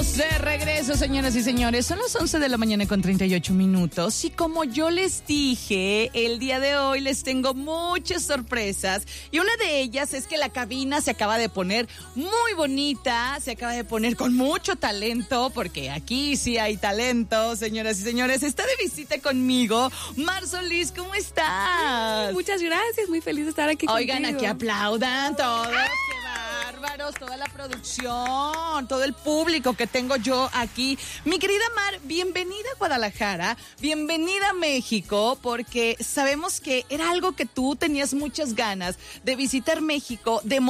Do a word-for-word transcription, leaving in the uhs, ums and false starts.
Estamos de regreso, señoras y señores. Son las once de la mañana con treinta y ocho minutos. Y como yo les dije, el día de hoy les tengo muchas sorpresas. Y una de ellas es que la cabina se acaba de poner muy bonita. Se acaba de poner con mucho talento, porque aquí sí hay talento, señoras y señores. Está de visita conmigo Mar Solís. ¿Cómo estás? Muchas gracias, muy feliz de estar aquí. Oigan, contigo. aquí aplaudan todos. ¡Qué bárbaros! Toda la producción, todo el público que tengo yo aquí. Mi querida Mar, bienvenida a Guadalajara, bienvenida a México, porque sabemos que era algo que tú tenías muchas ganas de visitar México, de